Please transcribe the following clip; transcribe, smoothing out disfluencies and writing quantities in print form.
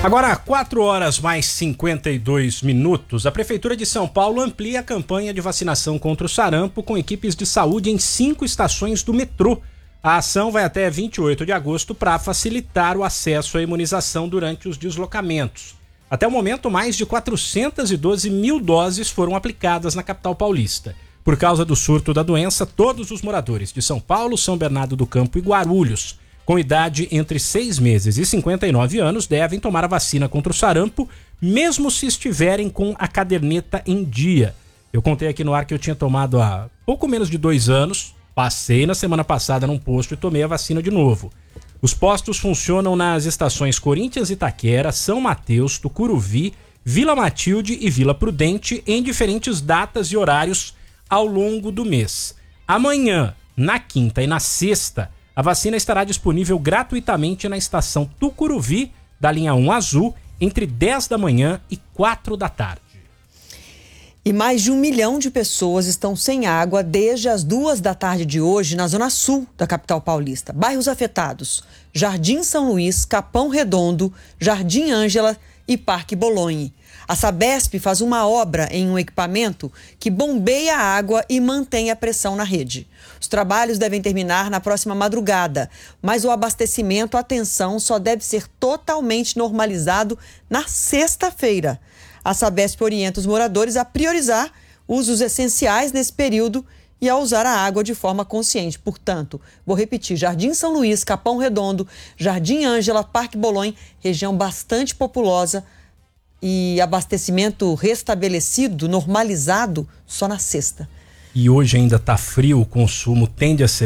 Agora, 4h mais 52 minutos, a Prefeitura de São Paulo amplia a campanha de vacinação contra o sarampo com equipes de saúde em 5 estações do metrô. A ação vai até 28 de agosto para facilitar o acesso à imunização durante os deslocamentos. Até o momento, mais de 412 mil doses foram aplicadas na capital paulista. Por causa do surto da doença, todos os moradores de São Paulo, São Bernardo do Campo e Guarulhos, com idade entre 6 meses e 59 anos, devem tomar a vacina contra o sarampo, mesmo se estiverem com a caderneta em dia. Eu contei aqui no ar que eu tinha tomado há pouco menos de 2 anos, passei na semana passada num posto e tomei a vacina de novo. Os postos funcionam nas estações Corinthians e Itaquera, São Mateus, Tucuruvi, Vila Matilde e Vila Prudente, em diferentes datas e horários ao longo do mês. Amanhã, na quinta e na sexta, a vacina estará disponível gratuitamente na estação Tucuruvi, da linha 1 azul, entre 10 da manhã e 4 da tarde. E mais de 1 milhão de pessoas estão sem água desde as 2 da tarde de hoje na zona sul da capital paulista. Bairros afetados: Jardim São Luís, Capão Redondo, Jardim Ângela e Parque Bolonha. A Sabesp faz uma obra em um equipamento que bombeia a água e mantém a pressão na rede. Os trabalhos devem terminar na próxima madrugada, mas o abastecimento, atenção, só deve ser totalmente normalizado na sexta-feira. A Sabesp orienta os moradores a priorizar usos essenciais nesse período e a usar a água de forma consciente. Portanto, vou repetir: Jardim São Luís, Capão Redondo, Jardim Ângela, Parque Bolonha, região bastante populosa, e abastecimento restabelecido, normalizado, só na sexta. E hoje ainda está frio, o consumo tende a ser